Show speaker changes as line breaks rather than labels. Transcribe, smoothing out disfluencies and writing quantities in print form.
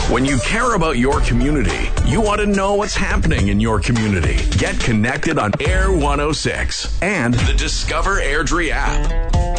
When you care about your community, you want to know what's happening in your community. Get connected on Air 106 and the Discover Airdrie app.